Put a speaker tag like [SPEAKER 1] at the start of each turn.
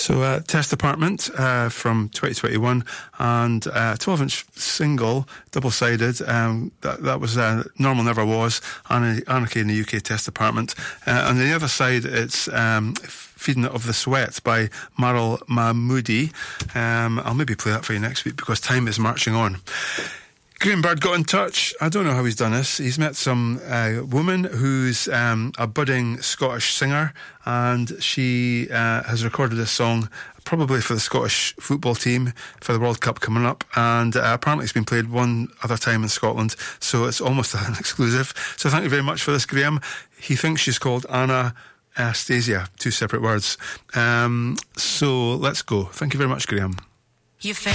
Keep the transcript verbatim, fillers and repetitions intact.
[SPEAKER 1] So, uh, Test Apartment uh, from twenty twenty-one, and uh, twelve-inch single, double-sided. Um, that, that was uh, Normal Never Was, Anarchy in the U K Test Apartment. Uh, on the other side, it's um, Feeding of the Sweat by Maril Mahmoodi. Um, I'll maybe play that for you next week because time is marching on. Graham Bird got in touch. I don't know how he's done this. He's met some uh, woman who's um, a budding Scottish singer, and she uh, has recorded this song probably for the Scottish football team for the World Cup coming up, and uh, apparently it's been played one other time in Scotland, so it's almost an exclusive. So thank you very much for this, Graham. He thinks she's called Anna Astasia, two separate words. Um, so let's go. Thank you very much, Graham.
[SPEAKER 2] You